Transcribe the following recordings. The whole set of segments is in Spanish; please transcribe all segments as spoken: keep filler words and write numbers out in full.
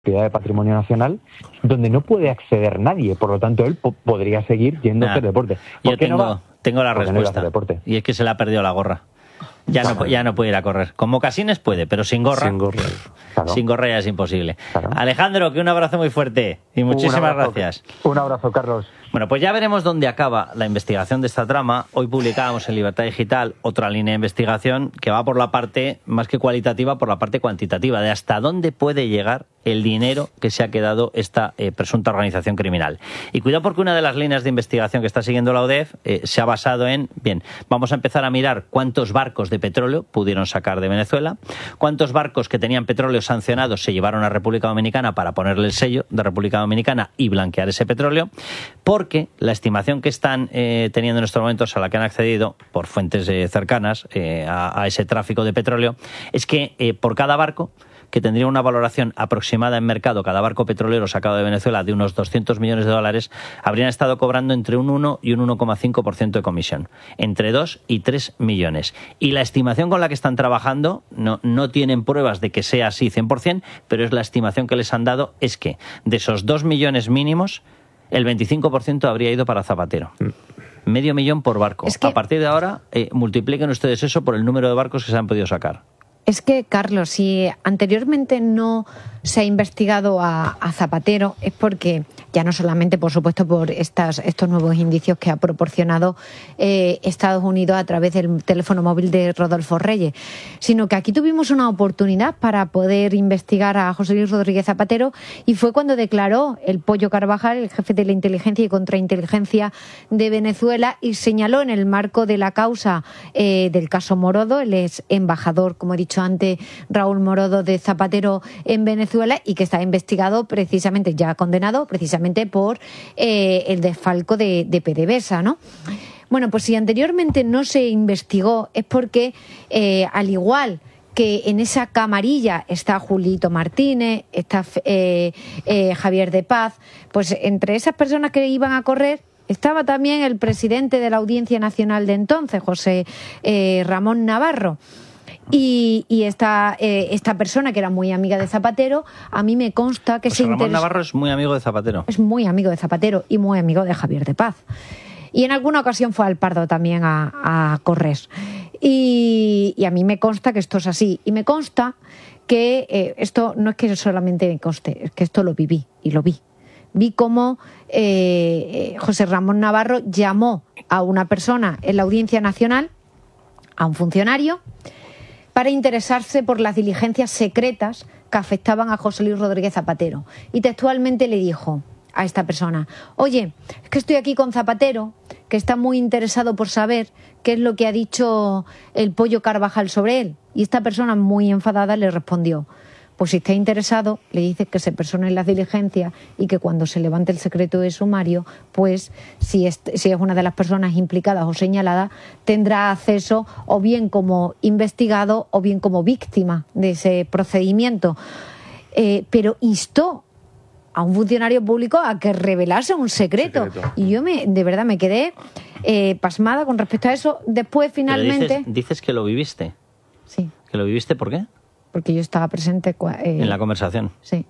de patrimonio nacional, donde no puede acceder nadie, por lo tanto él po podría seguir yendo nah, a hacer deporte. Yo tengo, no tengo la Porque respuesta, no y es que se le ha perdido la gorra. Ya no, ya no puede ir a correr. Con mocasines puede, pero sin gorra. Sin gorra, claro. Sin gorra ya es imposible. Claro. Alejandro, que un abrazo muy fuerte y muchísimas un abrazo, gracias. Un abrazo, Carlos. Bueno, pues ya veremos dónde acaba la investigación de esta trama. Hoy publicábamos en Libertad Digital otra línea de investigación que va por la parte, más que cualitativa, por la parte cuantitativa, de hasta dónde puede llegar el dinero que se ha quedado esta eh, presunta organización criminal. Y cuidado, porque una de las líneas de investigación que está siguiendo la O D E F eh, se ha basado en, bien, vamos a empezar a mirar cuántos barcos de petróleo pudieron sacar de Venezuela, cuántos barcos que tenían petróleo sancionados se llevaron a República Dominicana para ponerle el sello de República Dominicana y blanquear ese petróleo, porque la estimación que están eh, teniendo en estos momentos, a la que han accedido por fuentes eh, cercanas eh, a, a ese tráfico de petróleo, es que eh, por cada barco, que tendría una valoración aproximada en mercado, cada barco petrolero sacado de Venezuela, de unos doscientos millones de dólares, habrían estado cobrando entre un uno y un uno coma cinco por ciento de comisión, entre dos y tres millones. Y la estimación con la que están trabajando, no, no tienen pruebas de que sea así cien por cien, pero es la estimación que les han dado, es que de esos dos millones mínimos, el veinticinco por ciento habría ido para Zapatero. Medio millón por barco. Es que a partir de ahora, eh, multipliquen ustedes eso por el número de barcos que se han podido sacar. Es que, Carlos, si anteriormente no se ha investigado a, a Zapatero, es porque, ya no solamente, por supuesto, por estas, estos nuevos indicios que ha proporcionado eh, Estados Unidos a través del teléfono móvil de Rodolfo Reyes, sino que aquí tuvimos una oportunidad para poder investigar a José Luis Rodríguez Zapatero, y fue cuando declaró el Pollo Carvajal, el jefe de la inteligencia y contrainteligencia de Venezuela, y señaló en el marco de la causa eh, del caso Morodo, el ex embajador, como he dicho antes, Raúl Morodo, de Zapatero en Venezuela, y que está investigado precisamente, ya condenado, precisamente por eh, el desfalco de, de PDVSA, ¿no? Bueno, pues si anteriormente no se investigó es porque, eh, al igual que en esa camarilla está Julito Martínez, está eh, eh, Javier de Paz, pues entre esas personas que iban a correr estaba también el presidente de la Audiencia Nacional de entonces, José eh, Ramón Navarro. Y, y esta, eh, esta persona, que era muy amiga de Zapatero, a mí me consta que José se Ramón interesa... Navarro es muy amigo de Zapatero. Es muy amigo de Zapatero y muy amigo de Javier de Paz. Y en alguna ocasión fue al Pardo también a, a correr. Y, y a mí me consta que esto es así. Y me consta que eh, esto no es que solamente me conste, es que esto lo viví y lo vi. Vi cómo eh, José Ramón Navarro llamó a una persona en la Audiencia Nacional, a un funcionario, para interesarse por las diligencias secretas que afectaban a José Luis Rodríguez Zapatero. Y textualmente le dijo a esta persona: oye, es que estoy aquí con Zapatero, que está muy interesado por saber qué es lo que ha dicho el Pollo Carvajal sobre él. Y esta persona, muy enfadada, le respondió: pues si está interesado, le dices que se persone en las diligencias y que cuando se levante el secreto de sumario, pues si es, si es una de las personas implicadas o señaladas, tendrá acceso o bien como investigado o bien como víctima de ese procedimiento. Eh, pero instó a un funcionario público a que revelase un secreto. secreto. Y yo me, de verdad me quedé eh, pasmada con respecto a eso. Después, finalmente... Pero dices, dices que lo viviste. Sí. ¿Que lo viviste por qué? Porque yo estaba presente... Eh, ¿En la conversación? Sí.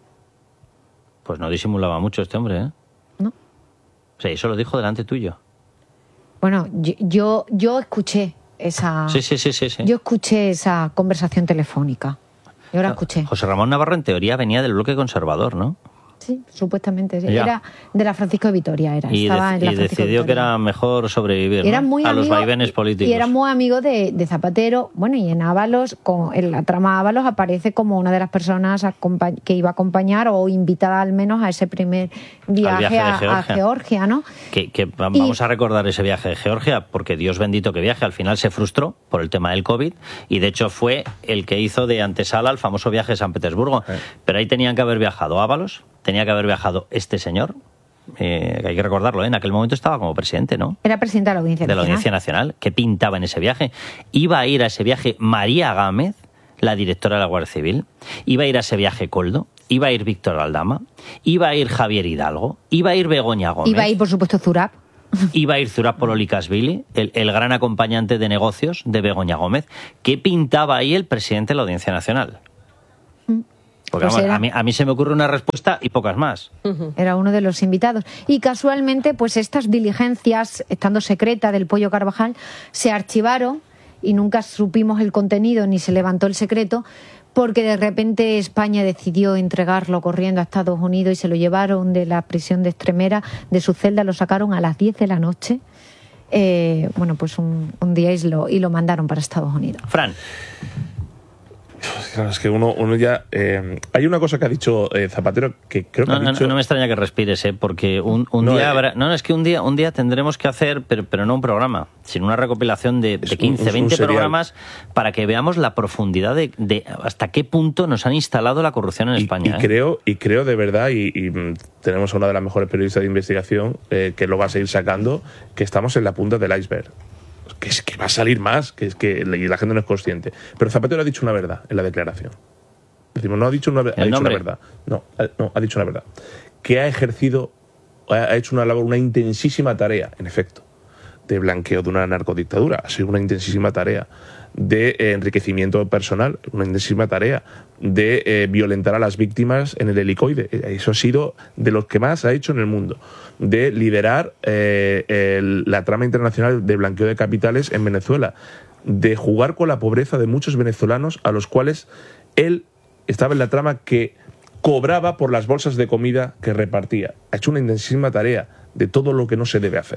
Pues no disimulaba mucho este hombre, ¿eh? No. O sea, eso lo dijo delante tuyo. Bueno, yo, yo, yo escuché esa... Sí, sí, sí, sí, sí. Yo escuché esa conversación telefónica. Yo la escuché. José Ramón Navarro, en teoría, venía del bloque conservador, ¿no? Sí, supuestamente. Sí. Era de la Francisco de Vitoria. Era. Y, Estaba de, en la y decidió que era mejor sobrevivir, era ¿no? muy a amigo, los vaivenes políticos. Y era muy amigo de, de Zapatero. Bueno, y en Ábalos, con, en la trama Ábalos, aparece como una de las personas que iba a acompañar o invitada al menos a ese primer viaje, viaje a, Georgia. a Georgia, ¿no? Que, que vamos y, a recordar ese viaje de Georgia, porque Dios bendito que viaje. Al final se frustró por el tema del COVID y de hecho fue el que hizo de antesala al famoso viaje de San Petersburgo. Sí. Pero ahí tenían que haber viajado Ábalos, tenía que haber viajado este señor, eh, hay que recordarlo, ¿eh? En aquel momento estaba como presidente, ¿no? Era presidente de la Audiencia de Nacional. la Audiencia Nacional. ¿Qué pintaba en ese viaje? Iba a ir a ese viaje María Gámez, la directora de la Guardia Civil, iba a ir a ese viaje Coldo, iba a ir Víctor Aldama, iba a ir Javier Hidalgo, iba a ir Begoña Gómez. Iba a ir, por supuesto, Zurab. Iba a ir Zurab Pololikashvili, el, el gran acompañante de negocios de Begoña Gómez. ¿Qué pintaba ahí el presidente de la Audiencia Nacional? Porque Pues vamos, era- a, mí, a mí se me ocurre una respuesta y pocas más. Era uno de los invitados. Y casualmente, pues estas diligencias, estando secreta del Pollo Carvajal, se archivaron y nunca supimos el contenido ni se levantó el secreto, porque de repente España decidió entregarlo corriendo a Estados Unidos y se lo llevaron de la prisión de Extremera, de su celda, lo sacaron a las diez de la noche. Eh, bueno, pues un, un día y lo, y lo mandaron para Estados Unidos. Fran. Claro, es que uno, uno ya... Eh, hay una cosa que ha dicho eh, Zapatero que creo que No, ha no, dicho... no me extraña que respires, ¿eh? Porque un, un No, día eh, habrá... No, es que un día, un día tendremos que hacer, pero, pero no un programa, sino una recopilación de, de un- quince, es un veinte serial. programas para que veamos la profundidad de, de hasta qué punto nos han instalado la corrupción en Y, España. y ¿eh? creo, y creo de verdad, y, y, mm, tenemos a una de las mejores periodistas de investigación eh, que lo va a seguir sacando, que estamos en la punta del iceberg. Que es que va a salir más, que es que y la gente no es consciente. Pero Zapatero ha dicho una verdad en la declaración. Decimos, no ha dicho una, ha ¿El dicho una nombre? verdad. No, ha- no, ha dicho una verdad. Que ha ejercido, ha ha hecho una labor, una intensísima tarea, en efecto, de blanqueo de una narcodictadura. Ha sido una intensísima tarea de eh, enriquecimiento personal, una intensísima tarea de eh, violentar a las víctimas en el helicoide. Eso ha sido de los que más ha hecho en el mundo. De liderar eh, el- la trama internacional de blanqueo de capitales en Venezuela. De jugar con la pobreza de muchos venezolanos a los cuales él estaba en la trama que cobraba por las bolsas de comida que repartía. Ha hecho una intensísima tarea de todo lo que no se debe hacer.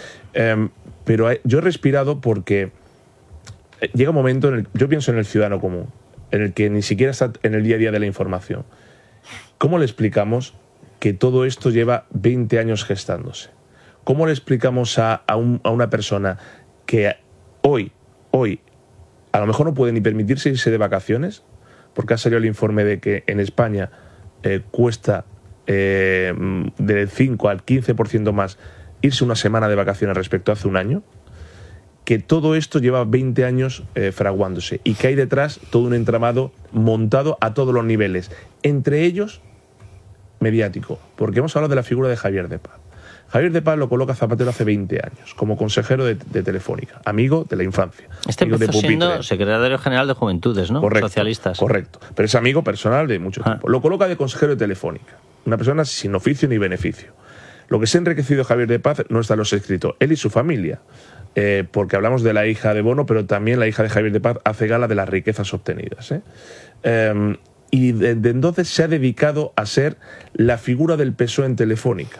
Eh, pero he- yo he respirado porque eh, llega un momento en el yo pienso en el ciudadano común, en el que ni siquiera está en el día a día de la información. ¿Cómo le explicamos que todo esto lleva veinte años gestándose? ¿Cómo le explicamos a, a, un- a una persona que hoy, hoy, a lo mejor no puede ni permitirse irse de vacaciones, porque ha salido el informe de que en España eh, cuesta eh, del cinco al quince por ciento más irse una semana de vacaciones respecto a hace un año? Que todo esto lleva veinte años eh, fraguándose y que hay detrás todo un entramado montado a todos los niveles, entre ellos mediático, porque hemos hablado de la figura de Javier de Paz. Javier de Paz lo coloca Zapatero hace veinte años como consejero de, de Telefónica, amigo de la infancia. Este amigo de empezó siendo pupitre. secretario general de Juventudes, ¿no? Correcto, Socialistas. Correcto, pero es amigo personal de mucho Ah. tiempo. Lo coloca de consejero de Telefónica, una persona sin oficio ni beneficio. Lo que se ha enriquecido Javier de Paz no está en los escritos, él y su familia, eh, porque hablamos de la hija de Bono, pero también la hija de Javier de Paz hace gala de las riquezas obtenidas. ¿eh? Eh, y desde entonces se ha dedicado a ser la figura del P S O E en Telefónica.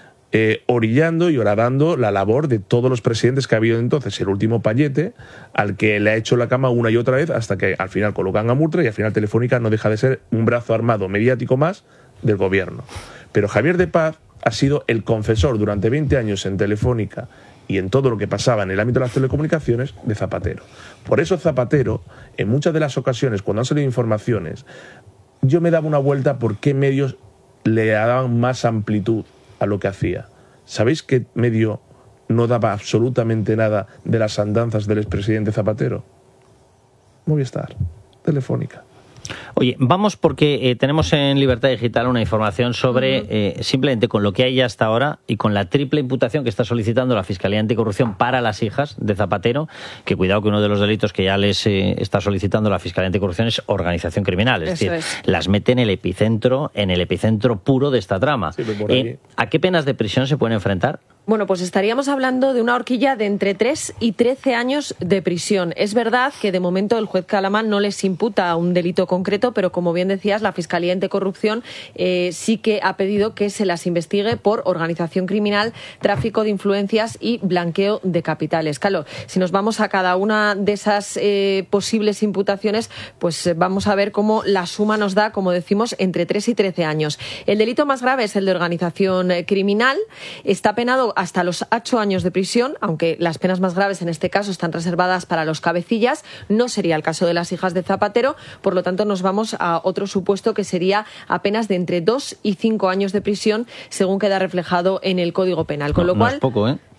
Eh, orillando y horadando la labor de todos los presidentes que ha habido entonces, el último Payete, al que le ha hecho la cama una y otra vez hasta que al final colocan a Murtra y al final Telefónica no deja de ser un brazo armado mediático más del gobierno. Pero Javier de Paz ha sido el confesor durante veinte años en Telefónica y en todo lo que pasaba en el ámbito de las telecomunicaciones de Zapatero. Por eso Zapatero, en muchas de las ocasiones, cuando han salido informaciones, yo me daba una vuelta por qué medios le daban más amplitud a lo que hacía. ¿Sabéis qué medio no daba absolutamente nada de las andanzas del expresidente Zapatero? Movistar, Telefónica. Oye, vamos porque eh, tenemos en Libertad Digital una información sobre, uh-huh. eh, simplemente con lo que hay hasta ahora y con la triple imputación que está solicitando la Fiscalía Anticorrupción para las hijas de Zapatero, que cuidado que uno de los delitos que ya les eh, está solicitando la Fiscalía Anticorrupción es organización criminal, es Eso decir, es. las mete en el epicentro, en el epicentro puro de esta trama. Sí, por eh, ¿A qué penas de prisión se pueden enfrentar? Bueno, pues estaríamos hablando de una horquilla de entre tres y trece años de prisión. Es verdad que de momento el juez Calamán no les imputa un delito concreto, pero como bien decías, la Fiscalía Anticorrupción eh, sí que ha pedido que se las investigue por organización criminal, tráfico de influencias y blanqueo de capitales. Claro, si nos vamos a cada una de esas eh, posibles imputaciones, pues eh, vamos a ver cómo la suma nos da, como decimos, entre tres y trece años. El delito más grave es el de organización eh, criminal. Está penado hasta los ocho años de prisión, aunque las penas más graves en este caso están reservadas para los cabecillas. No sería el caso de las hijas de Zapatero, por lo tanto nos vamos a otro supuesto que sería apenas de entre dos y cinco años de prisión, según queda reflejado en el Código Penal. Con No, lo no cual, es poco, ¿eh?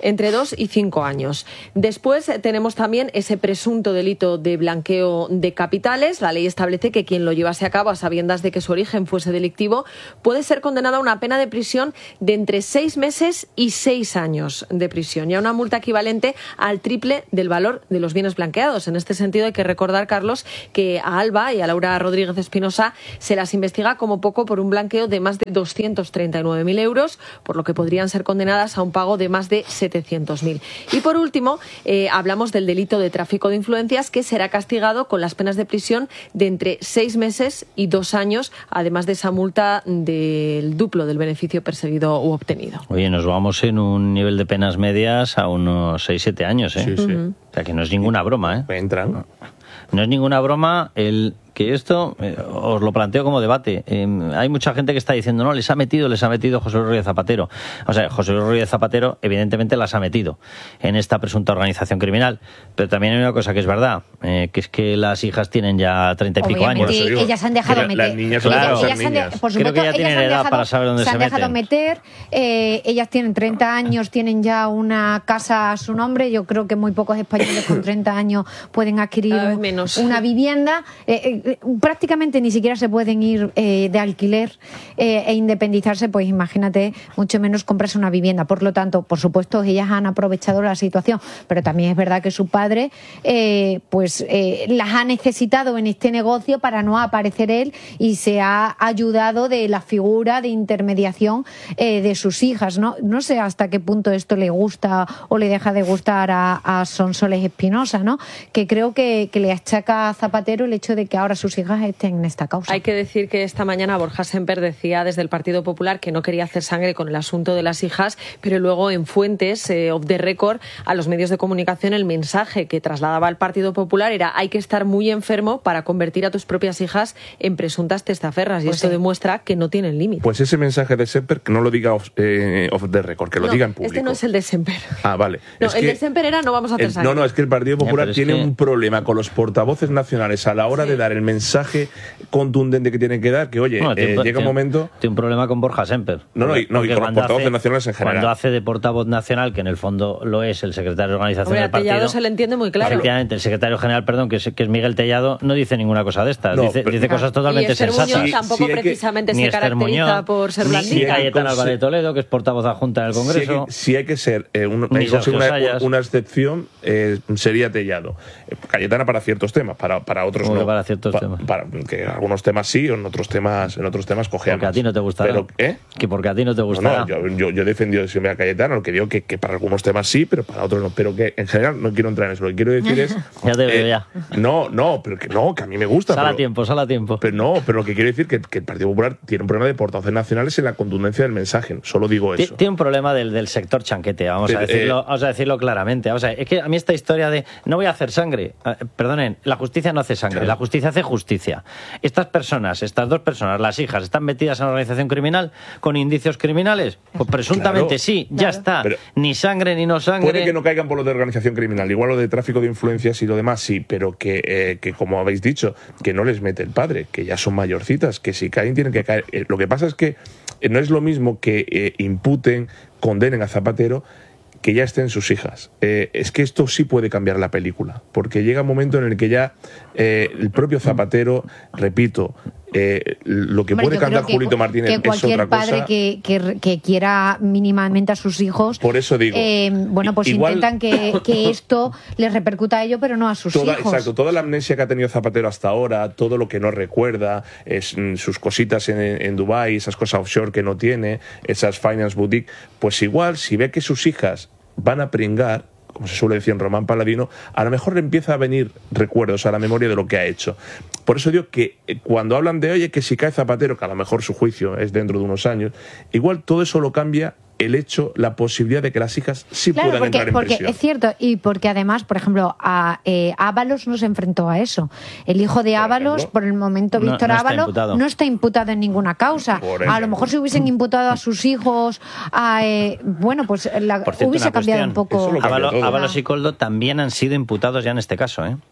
entre dos y cinco años. Después eh, tenemos también ese presunto delito de blanqueo de capitales. La ley establece que quien lo llevase a cabo a sabiendas de que su origen fuese delictivo puede ser condenado a una pena de prisión de entre seis meses y seis años de prisión y a una multa equivalente al triple del valor de los bienes blanqueados. En este sentido hay que recordar, Carlos, que a Alba y a Laura Rodríguez Espinosa se las investiga como poco por un blanqueo de más de doscientos treinta y nueve mil euros, por lo que podrían ser condenadas a un pago de más de setecientos mil. Y por último, eh, hablamos del delito de tráfico de influencias, que será castigado con las penas de prisión de entre seis meses y dos años, además de esa multa del duplo del beneficio perseguido u obtenido. Oye, nos vamos en un nivel de penas medias a unos seis siete años, ¿eh? Sí, sí. Uh-huh. O sea, que no es ninguna broma, ¿eh? Entran. No, no es ninguna broma el que esto, eh, os lo planteo como debate. Eh, hay mucha gente que está diciendo, no, les ha metido, les ha metido José Luis Rodríguez Zapatero. O sea, José Luis Rodríguez Zapatero evidentemente las ha metido en esta presunta organización criminal. Pero también hay una cosa que es verdad, eh, que es que las hijas tienen ya treinta y pico años. Digo, ellas se han dejado la, meter. Las niñas claro. son ellas niñas. han de, por supuesto, creo que ya tienen edad dejado, para saber dónde se, se han meten. dejado meter. Eh, ellas tienen treinta años, tienen ya una casa a su nombre. Yo creo que muy pocos españoles con treinta años pueden adquirir menos. una vivienda. Eh, eh, prácticamente ni siquiera se pueden ir eh, de alquiler eh, e independizarse, pues imagínate, mucho menos comprarse una vivienda. Por lo tanto, por supuesto, ellas han aprovechado la situación, pero también es verdad que su padre eh, pues eh, las ha necesitado en este negocio para no aparecer él, y se ha ayudado de la figura de intermediación eh, de sus hijas, ¿no? No sé hasta qué punto esto le gusta o le deja de gustar a, a Sonsoles Espinosa, ¿no? Que creo que, que le achaca a Zapatero el hecho de que ahora sus hijas estén en esta causa. Hay que decir que esta mañana Borja Semper decía desde el Partido Popular que no quería hacer sangre con el asunto de las hijas, pero luego en fuentes, eh, off the record, a los medios de comunicación, el mensaje que trasladaba al Partido Popular era: hay que estar muy enfermo para convertir a tus propias hijas en presuntas testaferras, y pues esto sí. demuestra que no tienen límite. Pues ese mensaje de Semper, que no lo diga off, eh, off the record, que lo no, diga en público. Este no es el de Semper. Ah, vale. No, es el que de Semper era: no vamos a hacer el, sangre. No, no, es que el Partido Popular ya, tiene es que... un problema con los portavoces nacionales a la hora sí. de dar el mensaje contundente que tienen que dar, que oye, No, eh, tiene, llega un momento... Tiene un problema con Borja Semper. No, no, y, no, y con los portavoces hace, nacionales en general. Cuando hace de portavoz nacional, que en el fondo lo es el secretario de organización Hombre, del partido... Tellado se le entiende muy claro. Efectivamente, el secretario general, perdón, que es, que es Miguel Tellado, no dice ninguna cosa de estas. No, dice pero, dice cosas totalmente y Esther sensatas. Muñoz tampoco Sí, sí, hay que- precisamente Ni se Esther caracteriza Muñoz, por ser ni blandita. Cayetana conse- Álvarez de Toledo, que es portavoz adjunta del Si hay, Congreso. que, si hay que ser eh, un, Ni hay que conseguir Sergio una, Sayas. una excepción, eh, sería Tellado. Eh, Cayetana para ciertos temas, para, para otros ¿Cómo no. que para ciertos Pa- temas? Para, que algunos temas sí, en otros temas, en otros temas cogea Porque a más. ti no te gustará. Pero, ¿eh? Que porque a ti no te No, gustará. no, yo, yo, yo he defendido siempre a Cayetano, lo que digo que, que para algunos temas sí, pero para otros no. Pero que en general no quiero entrar en eso. Lo que quiero decir es. Ya te veo, ya. No, no, pero que no, que a mí me gusta. Sal a pero, tiempo, sal a tiempo. pero no, pero lo que quiero decir es que, que el Partido Popular tiene un problema de portavoces nacionales en la contundencia del mensaje. Solo digo Ti- eso. Tiene un problema del, del sector chanquete, vamos a, Pero, decirlo, eh, vamos a decirlo claramente. O sea, es que a mí esta historia de no voy a hacer sangre, eh, perdonen, la justicia no hace sangre, Claro. la justicia hace justicia. Estas personas, estas dos personas, las hijas, están metidas en una organización criminal con indicios criminales. Pues presuntamente Claro. sí, ya está. Pero- Ni sangre ni no sangre. Puede que no caigan por lo de organización criminal, igual lo de tráfico de influencias y lo demás sí, pero que, eh, que como habéis dicho, que no les mete el padre, que ya son mayorcitas, que si caen tienen que caer. Eh, lo que pasa es que eh, no es lo mismo que eh, imputen, condenen a Zapatero, que ya estén sus hijas. Eh, es que esto sí puede cambiar la película, porque llega un momento en el que ya eh, el propio Zapatero, repito, eh, lo que Hombre, puede yo cantar creo que- Julito Martínez que es cualquier otra padre cosa. que, que, que quiera mínimamente a sus hijos, Por eso digo, eh, bueno, pues igual- intentan que, que esto les repercuta a ellos, pero no a sus Toda, hijos. exacto, toda la amnesia que ha tenido Zapatero hasta ahora, todo lo que no recuerda, es, mm, sus cositas en, en Dubái, esas cosas offshore que no tiene, esas finance boutique, pues igual si ve que sus hijas van a pringar, como se suele decir en Román Paladino, a lo mejor le empieza a venir recuerdos a la memoria de lo que ha hecho. Por eso digo que eh, cuando hablan de, oye, que si cae Zapatero, que a lo mejor su juicio es dentro de unos años, igual todo eso lo cambia el hecho, la posibilidad de que las hijas sí Claro, puedan porque, entrar en porque prisión. es cierto, y porque además, por ejemplo, a eh, Ábalos no se enfrentó a eso. El hijo de Por Ábalos, ejemplo. por el momento, No- Víctor no está Ábalos, imputado. no está imputado en ninguna causa. Por A lo ejemplo. mejor si hubiesen imputado a sus hijos, a, eh, bueno, pues la, Por cierto, hubiese una cambiado cuestión. un poco. Eso lo cambia Ábalos, todo. Ábalos y Coldo también han sido imputados ya en este caso, ¿eh?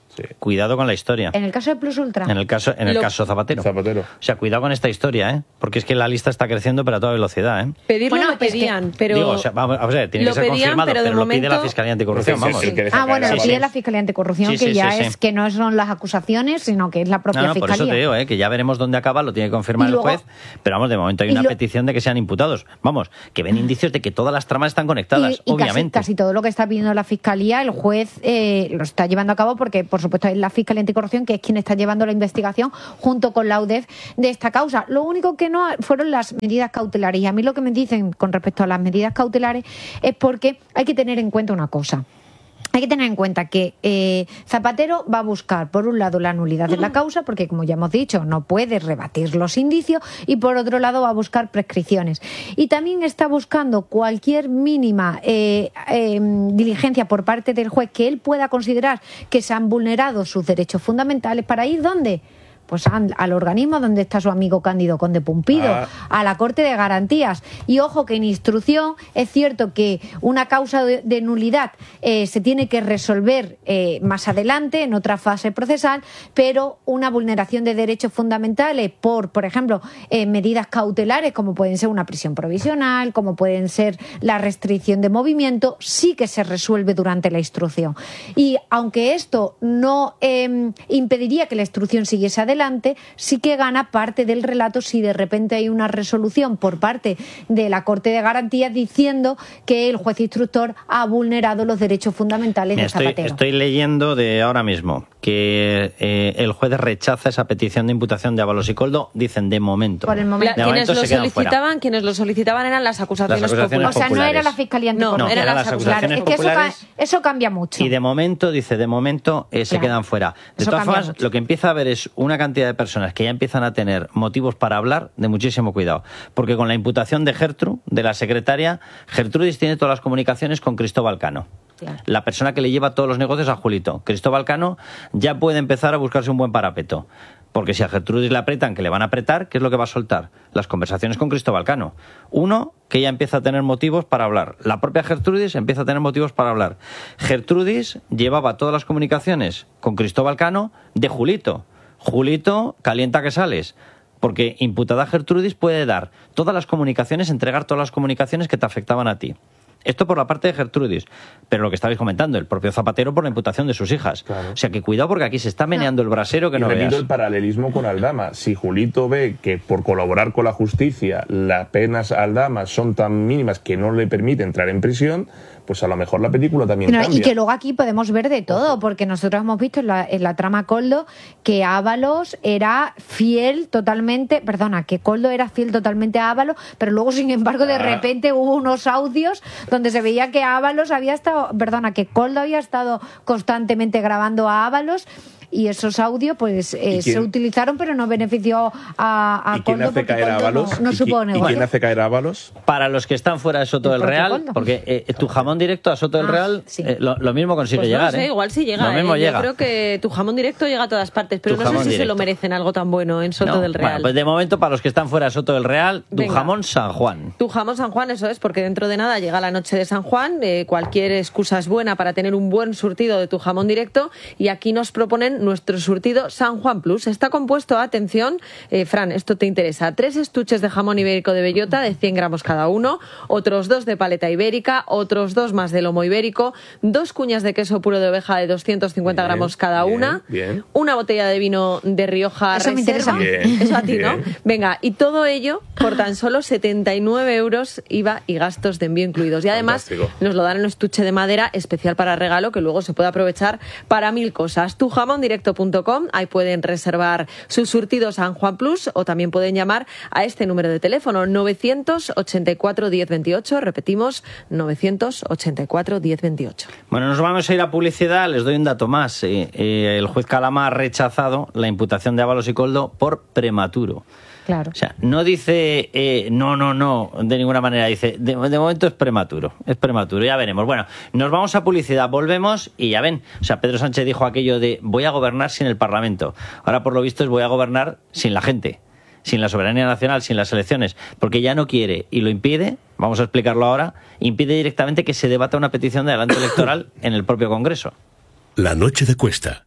Sí. Cuidado con la historia. En el caso de Plus Ultra. En el caso, en el Lo- caso Zapatero. Zapatero. O sea, cuidado con esta historia, ¿eh? Porque es que la lista está creciendo, pero a toda velocidad, ¿eh? Pedirlo Bueno, lo es que- pedían, pero... Digo, o sea, vamos a ver, tiene lo que ser pedían, confirmado, pero pero, de lo pide la momento- Fiscalía Anticorrupción, Sí, sí, vamos. sí, el que deja Ah, caer bueno, a lo Ábalos. pide la Fiscalía Anticorrupción, Sí, sí, que ya sí, sí. es que no son las acusaciones, sino que es la propia No, no, por Fiscalía. eso te digo, ¿eh? Que ya veremos dónde acaba, lo tiene que confirmar Y luego- el juez, pero vamos, de momento hay y una lo- petición de que sean imputados. Vamos, que ven indicios de que todas las tramas están conectadas, Y, y casi, obviamente. casi todo lo que está pidiendo la Fiscalía, el juez eh, lo está llevando a cabo porque, por supuesto, es la Fiscalía Anticorrupción que es quien está llevando la investigación junto con la U D E F de esta causa. Lo único que no fueron las medidas cautelares. Y a mí lo que me dicen con respecto a las medidas cautelares es porque hay que tener en cuenta una cosa. Hay que tener en cuenta que eh, Zapatero va a buscar, por un lado, la nulidad de la causa, porque, como ya hemos dicho, no puede rebatir los indicios, y por otro lado va a buscar prescripciones. Y también está buscando cualquier mínima eh, eh, diligencia por parte del juez que él pueda considerar que se han vulnerado sus derechos fundamentales para ir ¿dónde? Pues al, al organismo donde está su amigo Cándido Conde Pumpido, Ah. a la Corte de Garantías. Y ojo que en instrucción es cierto que una causa de, de nulidad eh, se tiene que resolver eh, más adelante, en otra fase procesal, pero una vulneración de derechos fundamentales por, por ejemplo, eh, medidas cautelares como pueden ser una prisión provisional, como pueden ser la restricción de movimiento, sí que se resuelve durante la instrucción. Y aunque esto no eh, impediría que la instrucción siguiese adelante, sí que gana parte del relato si de repente hay una resolución por parte de la Corte de Garantías diciendo que el juez instructor ha vulnerado los derechos fundamentales Mira, de estoy, Zapatero. estoy leyendo de ahora mismo que eh, el juez rechaza esa petición de imputación de Ábalos y Coldo, dicen de momento. Por el La- momento. De quienes momento lo se quedan fuera. solicitaban, quienes lo solicitaban eran las acusaciones, Las acusaciones populares. O sea, no populares. era la Fiscalía No, Anticorrupción. eran eran las las Claro, acusaciones es que eso, ca- populares. eso cambia mucho. Y de momento, dice, de momento eh, se Claro. quedan fuera. De Eso todas cambia formas, mucho. lo que empieza a haber es una cantidad de personas que ya empiezan a tener motivos para hablar, de muchísimo cuidado. Porque con la imputación de Gertrude, de la secretaria, Gertrudis tiene todas las comunicaciones con Cristóbal Cano. Claro. La persona que le lleva todos los negocios a Julito. Cristóbal Cano ya puede empezar a buscarse un buen parapeto. Porque si a Gertrudis le apretan, que le van a apretar, ¿qué es lo que va a soltar? Las conversaciones con Cristóbal Cano. Uno, que ella empieza a tener motivos para hablar. La propia Gertrudis empieza a tener motivos para hablar. Gertrudis llevaba todas las comunicaciones con Cristóbal Cano de Julito. Julito, calienta que sales. Porque imputada Gertrudis puede dar todas las comunicaciones, entregar todas las comunicaciones que te afectaban a ti. Esto por la parte de Gertrudis, pero lo que estabais comentando, el propio Zapatero por la imputación de sus hijas. Claro. O sea que cuidado porque aquí se está meneando el brasero que Y no repito veas. el paralelismo con Aldama. Si Julito ve que por colaborar con la justicia las penas a Aldama son tan mínimas que no le permite entrar en prisión, pues a lo mejor la película también No, cambia. y que luego aquí podemos ver de todo, porque nosotros hemos visto en la, en la trama Coldo que Ábalos era fiel totalmente, perdona, que Coldo era fiel totalmente a Ábalos, pero luego, sin embargo, de Ah. repente hubo unos audios donde se veía que Ábalos había estado, perdona, que Coldo había estado constantemente grabando a Ábalos. Y esos audios pues eh, ¿Y quién- se utilizaron, pero no benefició a, a ¿Y quién Coldo hace porque caer a Coldo Ábalos? no, no ¿Y supo qui- ¿Y negocio. quién hace caer a Ábalos? Para los que están fuera de Soto El del propio Real, Coldo. porque eh, tu jamón directo a Soto del Ah, Real sí. eh, lo, lo mismo consigue Pues no llegar. sé, ¿eh? igual sí llega. Lo mismo ¿eh? llega. Yo creo que tu jamón directo llega a todas partes, pero Tu no sé jamón si se lo directo. merecen algo tan bueno en Soto No, del Real. Bueno, pues de momento, para los que están fuera de Soto del Real, tu Venga. jamón San Juan. Tu jamón San Juan, eso es, porque dentro de nada llega la noche de San Juan, eh, cualquier excusa es buena para tener un buen surtido de tu jamón directo, y aquí nos proponen nuestro surtido San Juan Plus. Está compuesto, atención, eh, Fran, esto te interesa, tres estuches de jamón ibérico de bellota de cien gramos cada uno, otros dos de paleta ibérica, otros dos más de lomo ibérico, dos cuñas de queso puro de oveja de doscientos cincuenta Bien, gramos cada bien, una, bien. una botella de vino de Rioja Eso me Reserva. interesa. Bien, Eso a ti, ¿no? bien. Venga, y todo ello por tan solo setenta y nueve euros I V A y gastos de envío incluidos. Y además Fantástico. nos lo dan en un estuche de madera especial para regalo que luego se puede aprovechar para mil cosas. tu jamón directo punto com, ahí pueden reservar su surtido San Juan Plus o también pueden llamar a este número de teléfono novecientos ochenta y cuatro diez veintiocho, repetimos, novecientos ochenta y cuatro diez veintiocho. Bueno, nos vamos a ir a publicidad. Les doy un dato más. Eh, eh, el juez Calama ha rechazado la imputación de Ábalos y Coldo por prematuro. Claro. O sea, no dice eh, no, no, no, de ninguna manera. Dice, de, de momento es prematuro, es prematuro, ya veremos. Bueno, nos vamos a publicidad, volvemos y ya ven. O sea, Pedro Sánchez dijo aquello de voy a gobernar sin el Parlamento. Ahora, por lo visto, es voy a gobernar sin la gente, sin la soberanía nacional, sin las elecciones, porque ya no quiere y lo impide, vamos a explicarlo ahora, impide directamente que se debata una petición de adelanto electoral en el propio Congreso. La noche de Cuesta,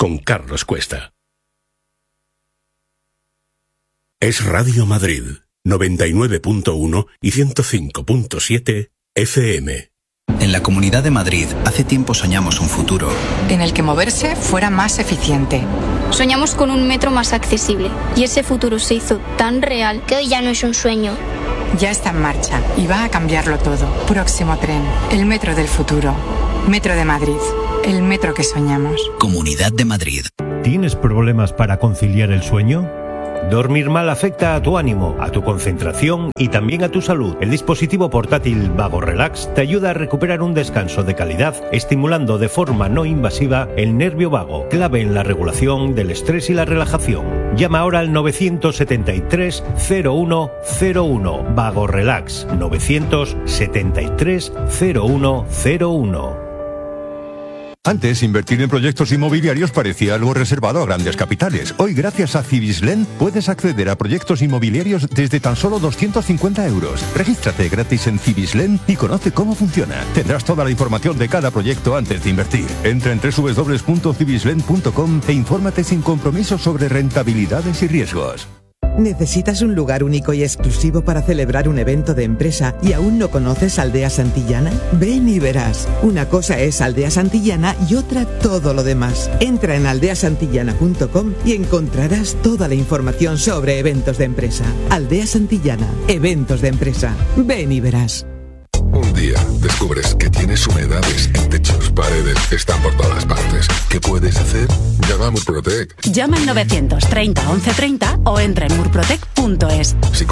con Carlos Cuesta. Es Radio Madrid, noventa y nueve punto uno y ciento cinco punto siete F M. En la Comunidad de Madrid, hace tiempo soñamos un futuro en el que moverse fuera más eficiente. Soñamos con un metro más accesible y ese futuro se hizo tan real que hoy ya no es un sueño. Ya está en marcha y va a cambiarlo todo. Próximo tren, el metro del futuro. Metro de Madrid, el metro que soñamos. Comunidad de Madrid. ¿Tienes problemas para conciliar el sueño? Dormir mal afecta a tu ánimo, a tu concentración y también a tu salud. El dispositivo portátil Vago Relax te ayuda a recuperar un descanso de calidad, estimulando de forma no invasiva el nervio vago, clave en la regulación del estrés y la relajación. Llama ahora al novecientos setenta y tres cero uno cero uno. Vago Relax, novecientos setenta y tres cero uno cero uno. Antes, invertir en proyectos inmobiliarios parecía algo reservado a grandes capitales. Hoy, gracias a Cibislen, puedes acceder a proyectos inmobiliarios desde tan solo doscientos cincuenta euros. Regístrate gratis en Cibislen y conoce cómo funciona. Tendrás toda la información de cada proyecto antes de invertir. Entra en doble u doble u doble u punto cibislen punto com e infórmate sin compromiso sobre rentabilidades y riesgos. ¿Necesitas un lugar único y exclusivo para celebrar un evento de empresa y aún no conoces Aldea Santillana? Ven y verás. Una cosa es Aldea Santillana y otra todo lo demás. Entra en aldea santillana punto com y encontrarás toda la información sobre eventos de empresa. Aldea Santillana, eventos de empresa. Ven y verás. Un día descubres que tienes humedades en techos, paredes, están por todas partes. ¿Qué puedes hacer? Llama a Murprotec. Llama al novecientos treinta once treinta o entra en murprotec punto es. Si